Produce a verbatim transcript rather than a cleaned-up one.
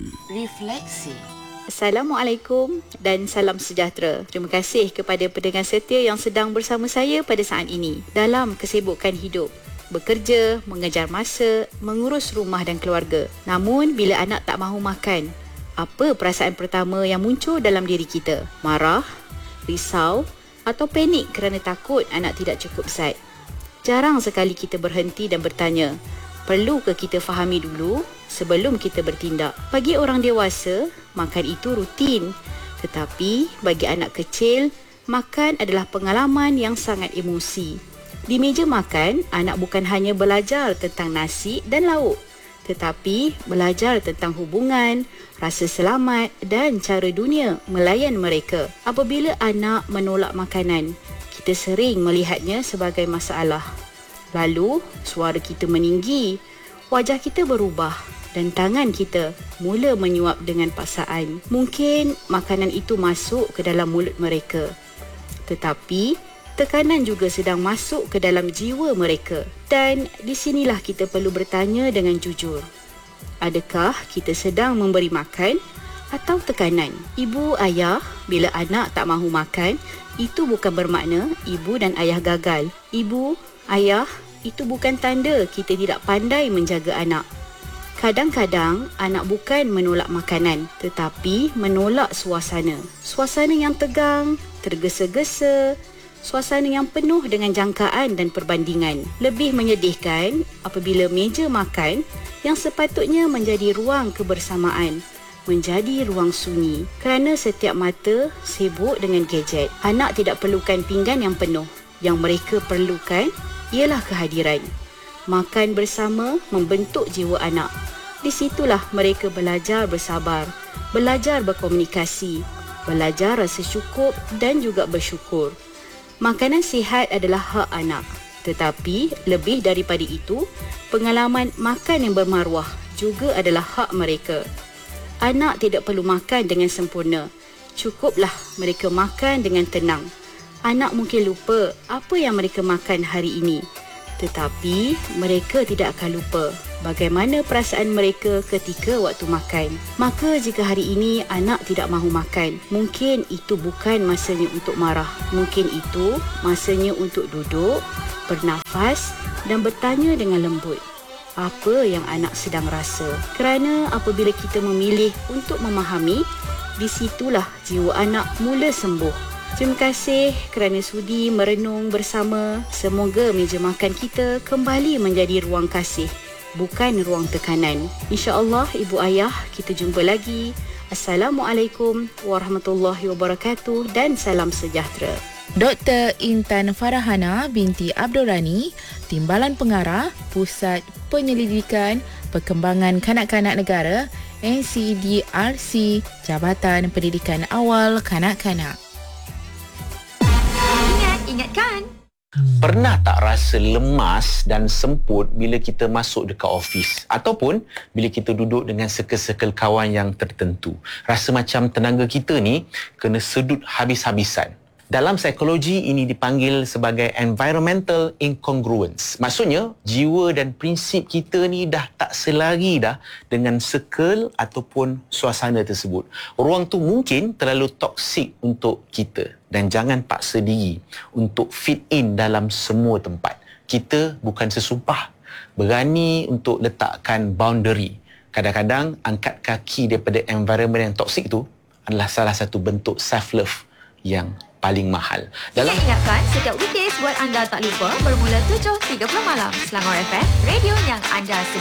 Refleksi. Assalamualaikum dan salam sejahtera. Terima kasih kepada pendengar setia yang sedang bersama saya pada saat ini dalam kesibukan hidup. Bekerja, mengejar masa, mengurus rumah dan keluarga. Namun, bila anak tak mahu makan, apa perasaan pertama yang muncul dalam diri kita? Marah, risau atau panik kerana takut anak tidak cukup zat? Jarang sekali kita berhenti dan bertanya, perlu ke kita fahami dulu sebelum kita bertindak? Bagi orang dewasa, makan itu rutin. Tetapi bagi anak kecil, makan adalah pengalaman yang sangat emosi. Di meja makan, anak bukan hanya belajar tentang nasi dan lauk, tetapi belajar tentang hubungan, rasa selamat dan cara dunia melayan mereka. Apabila anak menolak makanan, kita sering melihatnya sebagai masalah. Lalu, suara kita meninggi, wajah kita berubah dan tangan kita mula menyuap dengan paksaan. Mungkin makanan itu masuk ke dalam mulut mereka. Tetapi, tekanan juga sedang masuk ke dalam jiwa mereka. Dan di sinilah kita perlu bertanya dengan jujur. Adakah kita sedang memberi makan atau tekanan? Ibu, ayah, bila anak tak mahu makan, itu bukan bermakna ibu dan ayah gagal. Ibu, ayah, itu bukan tanda kita tidak pandai menjaga anak. Kadang-kadang, anak bukan menolak makanan, tetapi menolak suasana. Suasana yang tegang, tergesa-gesa, suasana yang penuh dengan jangkaan dan perbandingan. Lebih menyedihkan apabila meja makan yang sepatutnya menjadi ruang kebersamaan menjadi ruang sunyi kerana setiap mata sibuk dengan gadget. Anak tidak perlukan pinggan yang penuh. Yang mereka perlukan ialah kehadiran. Makan bersama membentuk jiwa anak. Di situlah mereka belajar bersabar, belajar berkomunikasi, belajar rasa cukup dan juga bersyukur. Makanan sihat adalah hak anak. Tetapi lebih daripada itu, pengalaman makan yang bermaruah juga adalah hak mereka. Anak tidak perlu makan dengan sempurna. Cukuplah mereka makan dengan tenang. Anak mungkin lupa apa yang mereka makan hari ini. Tetapi mereka tidak akan lupa bagaimana perasaan mereka ketika waktu makan. Maka jika hari ini anak tidak mahu makan, mungkin itu bukan masanya untuk marah. Mungkin itu masanya untuk duduk, bernafas dan bertanya dengan lembut. Apa yang anak sedang rasa? Kerana apabila kita memilih untuk memahami, di situlah jiwa anak mula sembuh. Terima kasih kerana sudi merenung bersama. Semoga meja makan kita kembali menjadi ruang kasih, bukan ruang tekanan. InsyaAllah, ibu ayah, kita jumpa lagi. Assalamualaikum warahmatullahi wabarakatuh dan salam sejahtera. Doktor Intan Farahana binti Abdul Rani, Timbalan Pengarah, Pusat Penyelidikan Perkembangan Kanak-Kanak Negara, N C D R C, Jabatan Pendidikan Awal Kanak-Kanak. Ingatkan. Pernah tak rasa lemas dan semput bila kita masuk dekat office ataupun bila kita duduk dengan circle-circle kawan yang tertentu? Rasa macam tenaga kita ni kena sedut habis-habisan. Dalam psikologi ini dipanggil sebagai environmental incongruence. Maksudnya, jiwa dan prinsip kita ni dah tak selari dah dengan circle ataupun suasana tersebut. Ruang tu mungkin terlalu toksik untuk kita dan jangan paksa diri untuk fit in dalam semua tempat. Kita bukan sesumpah. Berani untuk letakkan boundary. Kadang-kadang angkat kaki daripada environment yang toksik tu adalah salah satu bentuk self-love yang paling mahal. Dalam ingatkan, setiap weekdays buat anda tak lupa bermula tujuh tiga puluh malam. Selangor F M, radio yang anda